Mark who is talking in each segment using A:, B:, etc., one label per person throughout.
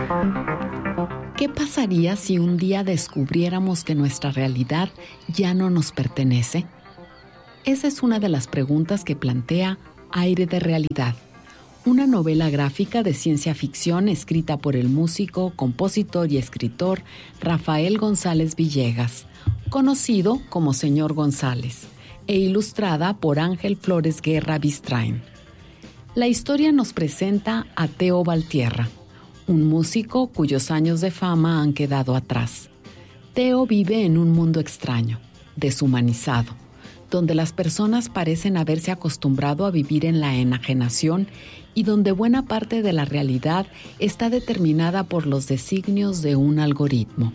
A: ¿Qué pasaría si un día descubriéramos que nuestra realidad ya no nos pertenece? Esa es una de las preguntas que plantea Aire de Realidad, una novela gráfica de ciencia ficción escrita por el músico, compositor y escritor Rafael González Villegas, conocido como Señor González, e ilustrada por Ángel Flores Guerra Bistrain. La historia nos presenta a Teo Valtierra, un músico cuyos años de fama han quedado atrás. Teo vive en un mundo extraño, deshumanizado, donde las personas parecen haberse acostumbrado a vivir en la enajenación y donde buena parte de la realidad está determinada por los designios de un algoritmo.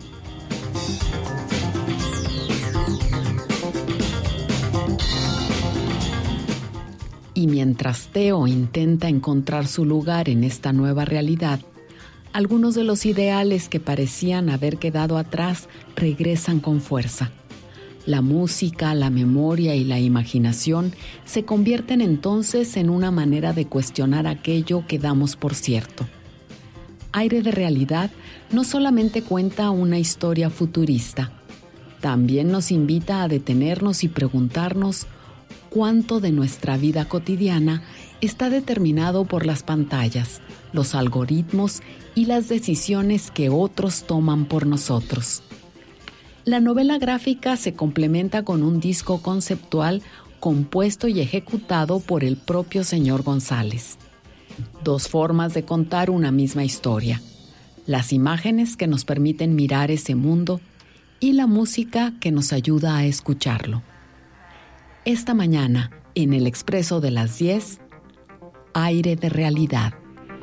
A: Y mientras Teo intenta encontrar su lugar en esta nueva realidad, algunos de los ideales que parecían haber quedado atrás regresan con fuerza. La música, la memoria y la imaginación se convierten entonces en una manera de cuestionar aquello que damos por cierto. Aire de Realidad no solamente cuenta una historia futurista, también nos invita a detenernos y preguntarnos cuánto de nuestra vida cotidiana está determinado por las pantallas, los algoritmos y las decisiones que otros toman por nosotros. La novela gráfica se complementa con un disco conceptual compuesto y ejecutado por el propio señor González. Dos formas de contar una misma historia: las imágenes que nos permiten mirar ese mundo y la música que nos ayuda a escucharlo. Esta mañana, en el Expreso de las 10, Aire de Realidad.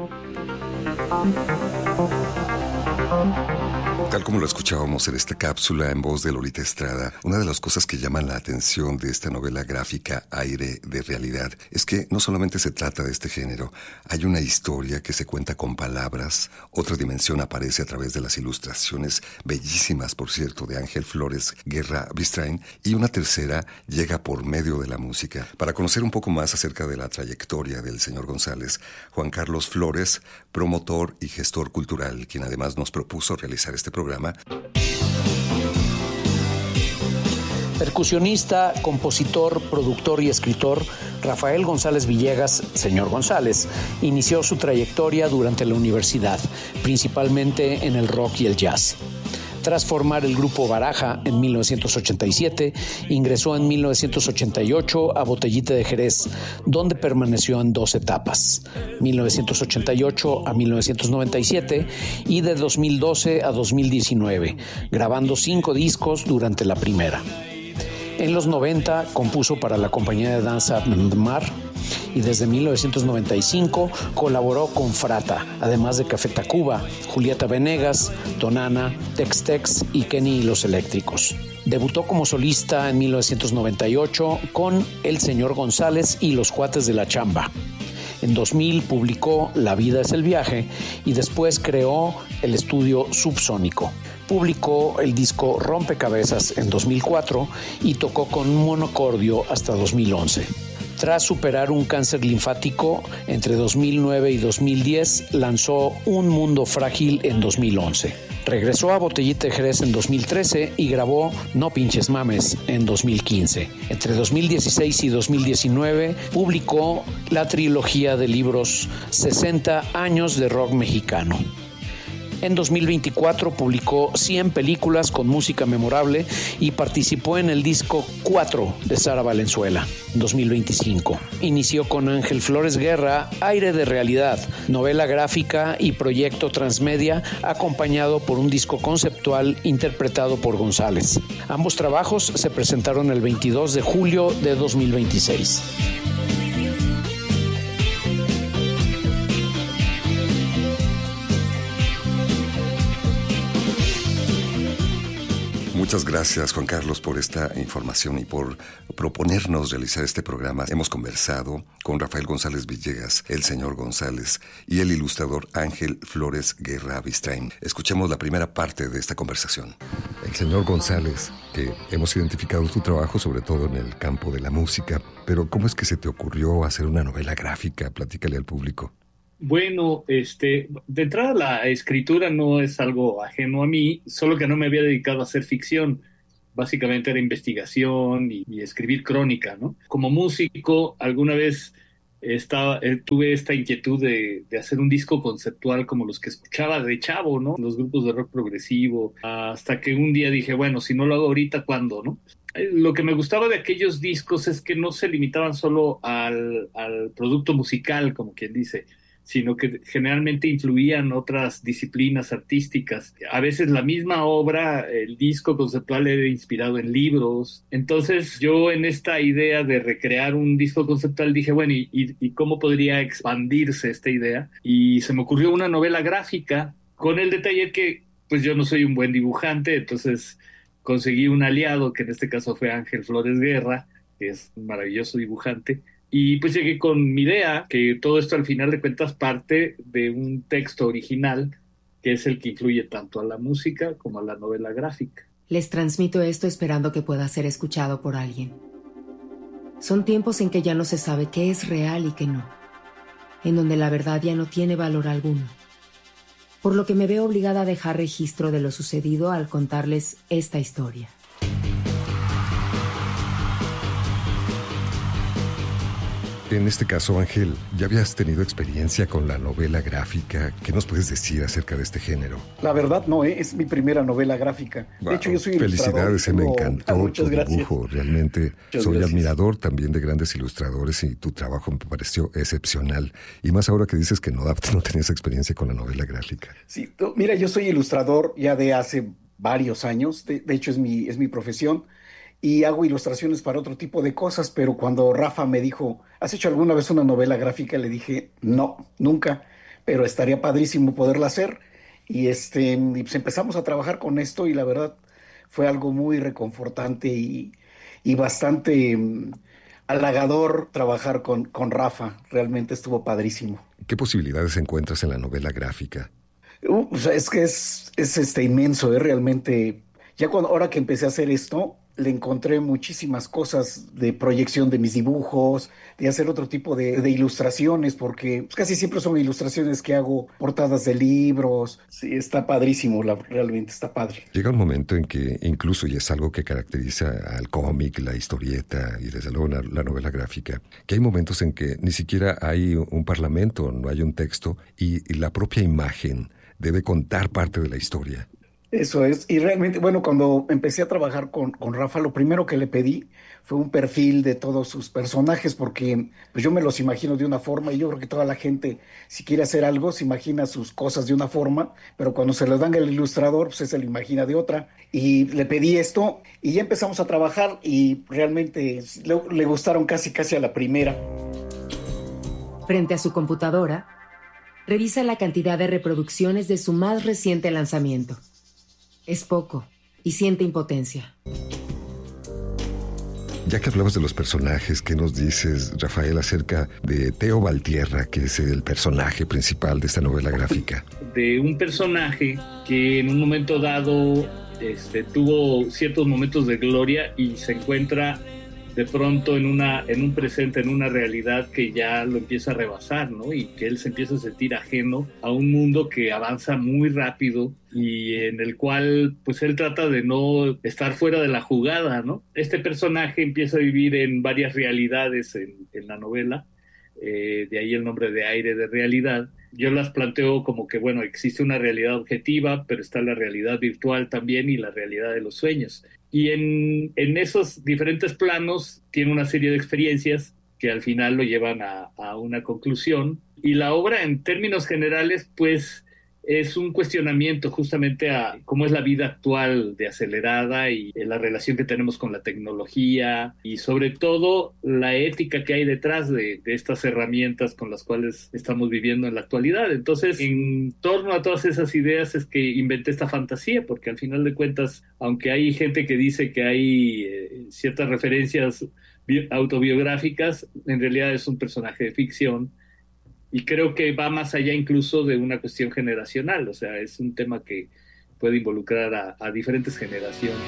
B: Tal como lo escuchábamos en esta cápsula en voz de Lolita Estrada, una de las cosas que llaman la atención de esta novela gráfica Aire de Realidad es que no solamente se trata de este género, hay una historia que se cuenta con palabras, otra dimensión aparece a través de las ilustraciones, bellísimas por cierto, de Ángel Flores Guerra Bistrain, y una tercera llega por medio de la música. Para conocer un poco más acerca de la trayectoria del señor González, Juan Carlos Flores, promotor y gestor cultural, quien además nos propuso realizar este programa.
C: Percusionista, compositor, productor y escritor, Rafael González Villegas, señor González, inició su trayectoria durante la universidad, principalmente en el rock y el jazz. Tras formar el grupo Baraja en 1987, ingresó en 1988 a Botellita de Jerez, donde permaneció en 2 etapas, 1988 a 1997 y de 2012 a 2019, grabando 5 discos durante la primera. En los 90 compuso para la compañía de danza Mar y desde 1995 colaboró con Frata, además de Café Tacuba, Julieta Venegas, Tonana, Tex-Tex y Kenny y los Eléctricos. Debutó como solista en 1998 con El Señor González y Los Cuates de la Chamba. En 2000 publicó La vida es el viaje y después creó el estudio Subsónico. Publicó el disco Rompecabezas en 2004 y tocó con Monocordio hasta 2011. Tras superar un cáncer linfático entre 2009 y 2010, lanzó Un Mundo Frágil en 2011. Regresó a Botellita de Jerez en 2013 y grabó No Pinches Mames en 2015. Entre 2016 y 2019 publicó la trilogía de libros 60 años de rock mexicano. En 2024 publicó 100 películas con música memorable y participó en el disco 4 de Sara Valenzuela en 2025. Inició con Ángel Flores Guerra Aire de Realidad, novela gráfica y proyecto transmedia acompañado por un disco conceptual interpretado por González. Ambos trabajos se presentaron el 22 de julio de 2026.
B: Muchas gracias, Juan Carlos, por esta información y por proponernos realizar este programa. Hemos conversado con Rafael González Villegas, el señor González, y el ilustrador Ángel Flores Guerra Bistrain. Escuchemos la primera parte de esta conversación. El señor González, que hemos identificado tu trabajo sobre todo en el campo de la música, pero ¿cómo es que se te ocurrió hacer una novela gráfica? Platícale al público.
D: Bueno, de entrada la escritura no es algo ajeno a mí, solo que no me había dedicado a hacer ficción. Básicamente era investigación y escribir crónica, ¿no? Como músico, alguna vez tuve esta inquietud de hacer un disco conceptual como los que escuchaba de chavo, ¿no? Los grupos de rock progresivo, hasta que un día dije, bueno, si no lo hago ahorita, ¿cuándo, no? Lo que me gustaba de aquellos discos es que no se limitaban solo al producto musical, como quien dice, sino que generalmente influían otras disciplinas artísticas. A veces la misma obra, el disco conceptual era inspirado en libros. Entonces yo en esta idea de recrear un disco conceptual dije, bueno, ¿y cómo podría expandirse esta idea? Y se me ocurrió una novela gráfica con el detalle que pues yo no soy un buen dibujante, entonces conseguí un aliado, que en este caso fue Ángel Flores Guerra, que es un maravilloso dibujante, y pues llegué con mi idea, que todo esto al final de cuentas parte de un texto original, que es el que influye tanto a la música como a la novela gráfica.
E: Les transmito esto esperando que pueda ser escuchado por alguien. Son tiempos en que ya no se sabe qué es real y qué no, en donde la verdad ya no tiene valor alguno. Por lo que me veo obligada a dejar registro de lo sucedido al contarles esta historia.
B: En este caso, Ángel, ¿ya habías tenido experiencia con la novela gráfica? ¿Qué nos puedes decir acerca de este género?
F: La verdad no, es mi primera novela gráfica.
B: Wow.
F: De hecho, yo soy ilustrador.
B: Felicidades, me encantó tu dibujo. Realmente soy admirador también de grandes ilustradores y tu trabajo me pareció excepcional. Y más ahora que dices que no tenías experiencia con la novela gráfica.
F: Sí, mira, yo soy ilustrador ya de hace varios años. De hecho, es mi profesión. Y hago ilustraciones para otro tipo de cosas, pero cuando Rafa me dijo, ¿has hecho alguna vez una novela gráfica? Le dije, no, nunca, pero estaría padrísimo poderla hacer. Y pues empezamos a trabajar con esto y la verdad fue algo muy reconfortante y bastante halagador trabajar con Rafa. Realmente estuvo padrísimo.
B: ¿Qué posibilidades encuentras en la novela gráfica?
F: O sea, es que es inmenso, realmente. Ahora que empecé a hacer esto, le encontré muchísimas cosas de proyección de mis dibujos, de hacer otro tipo de ilustraciones, porque pues, casi siempre son ilustraciones que hago, portadas de libros. Sí, está padrísimo, realmente está padre.
B: Llega un momento en que incluso, y es algo que caracteriza al cómic, la historieta y desde luego la novela gráfica, que hay momentos en que ni siquiera hay un parlamento, no hay un texto, y la propia imagen debe contar parte de la historia.
F: Eso es, y realmente, bueno, cuando empecé a trabajar con Rafa, lo primero que le pedí fue un perfil de todos sus personajes, porque pues yo me los imagino de una forma, y yo creo que toda la gente, si quiere hacer algo, se imagina sus cosas de una forma, pero cuando se lo dan al ilustrador, pues se lo imagina de otra, y le pedí esto, y ya empezamos a trabajar, y realmente le gustaron casi a la primera.
E: Frente a su computadora, revisa la cantidad de reproducciones de su más reciente lanzamiento. Es poco, y siente impotencia.
B: Ya que hablabas de los personajes, ¿qué nos dices, Rafael, acerca de Teo Valtierra, que es el personaje principal de esta novela gráfica?
D: De un personaje que en un momento dado tuvo ciertos momentos de gloria y se encuentra de pronto en un presente, en una realidad que ya lo empieza a rebasar, ¿no? Y que él se empieza a sentir ajeno a un mundo que avanza muy rápido y en el cual pues él trata de no estar fuera de la jugada, ¿no? Este personaje empieza a vivir en varias realidades en la novela, de ahí el nombre de Aire de Realidad. Yo las planteo como que, bueno, existe una realidad objetiva, pero está la realidad virtual también y la realidad de los sueños. Y en esos diferentes planos tiene una serie de experiencias que al final lo llevan a una conclusión. Y la obra, en términos generales, pues es un cuestionamiento justamente a cómo es la vida actual de acelerada y la relación que tenemos con la tecnología y sobre todo la ética que hay detrás de estas herramientas con las cuales estamos viviendo en la actualidad. Entonces, en torno a todas esas ideas es que inventé esta fantasía, porque al final de cuentas, aunque hay gente que dice que hay ciertas referencias autobiográficas, en realidad es un personaje de ficción. Y creo que va más allá incluso de una cuestión generacional, o sea, es un tema que puede involucrar a diferentes generaciones.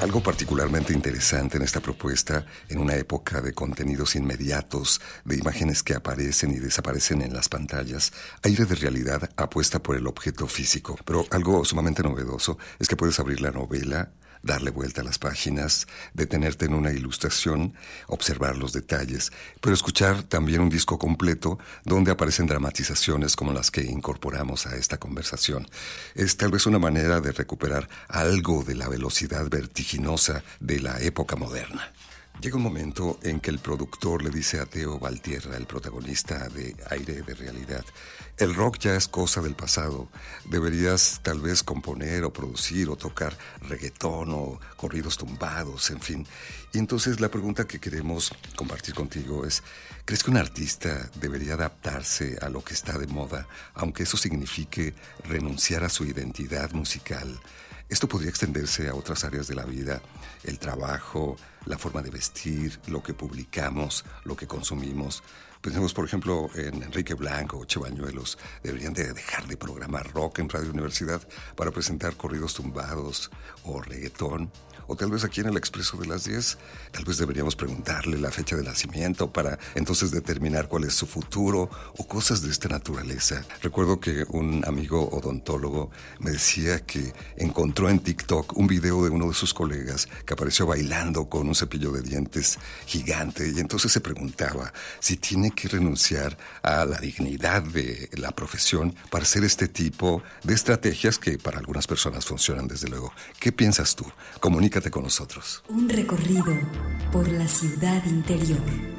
B: Algo particularmente interesante en esta propuesta, en una época de contenidos inmediatos, de imágenes que aparecen y desaparecen en las pantallas, Aire de Realidad apuesta por el objeto físico. Pero algo sumamente novedoso es que puedes abrir la novela, darle vuelta a las páginas, detenerte en una ilustración, observar los detalles, pero escuchar también un disco completo donde aparecen dramatizaciones como las que incorporamos a esta conversación. Es tal vez una manera de recuperar algo de la velocidad vertiginosa de la época moderna. Llega un momento en que el productor le dice a Teo Valtierra, el protagonista de Aire de Realidad: el rock ya es cosa del pasado, deberías tal vez componer o producir o tocar reggaetón o corridos tumbados, en fin. Y entonces la pregunta que queremos compartir contigo es: ¿crees que un artista debería adaptarse a lo que está de moda, aunque eso signifique renunciar a su identidad musical? Esto podría extenderse a otras áreas de la vida: el trabajo, la forma de vestir, lo que publicamos, lo que consumimos. Pensemos, por ejemplo, en Enrique Blanco o Che Bañuelos. Deberían de dejar de programar rock en Radio Universidad para presentar corridos tumbados o reggaetón. O tal vez aquí en el Expreso de las 10, tal vez deberíamos preguntarle la fecha de nacimiento para entonces determinar cuál es su futuro o cosas de esta naturaleza. Recuerdo que un amigo odontólogo me decía que encontró en TikTok un video de uno de sus colegas que apareció bailando con un cepillo de dientes gigante, y entonces se preguntaba si tiene que renunciar a la dignidad de la profesión para hacer este tipo de estrategias que para algunas personas funcionan, desde luego. ¿Qué piensas tú? Comunícate con nosotros.
G: Un recorrido por la ciudad interior.